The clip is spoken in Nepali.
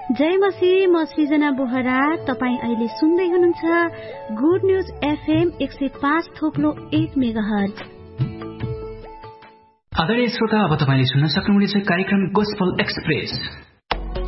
जय मसी, म सृजना बोहरा। तपाईँ अहिले सुन्दै हुनुहुन्छ गुड न्यूज एफएम 105.1 मेगाहर्ज। आदरणीय श्रोता, अब तपाईले सुन्न सक्नुहुनेछ कार्यक्रम गोस्पल एक्सप्रेस।